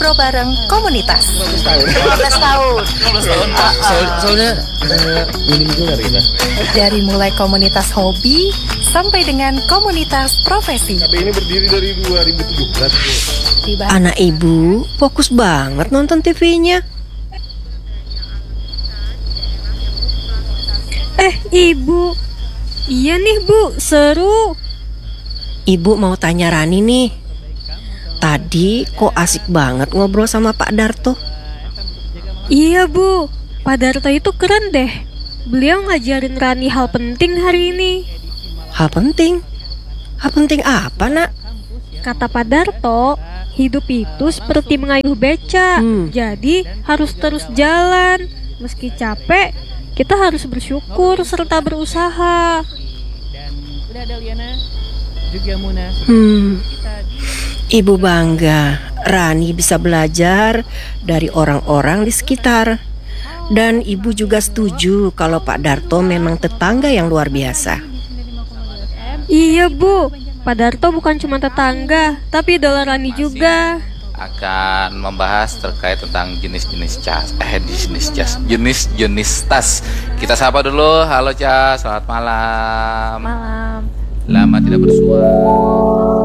Pro bareng komunitas. 15 tahun. Soalnya minim juga kita. Dari mulai komunitas hobi sampai dengan komunitas profesi. KB ini berdiri dari 2017. Anak ibu fokus banget nonton TV-nya. Ibu. Iya nih Bu, seru. Ibu mau tanya Rani nih. Tadi kok asik banget ngobrol sama Pak Darto. Iya Bu, Pak Darto itu keren deh. Beliau ngajarin Rani hal penting hari ini. Hal penting? Hal penting apa, Nak? Kata Pak Darto, hidup itu seperti mengayuh beca. Jadi harus terus jalan. Meski capek, kita harus bersyukur serta berusaha. Udah ada Liana, juga Muna. Ibu bangga Rani bisa belajar dari orang-orang di sekitar. Dan ibu juga setuju kalau Pak Darto memang tetangga yang luar biasa. Iya Bu, Pak Darto bukan cuma tetangga, tapi idola Rani juga. Akan membahas terkait tentang jenis-jenis tas. Kita sapa dulu. Halo Cas, selamat malam. Malam. Lama tidak bersua.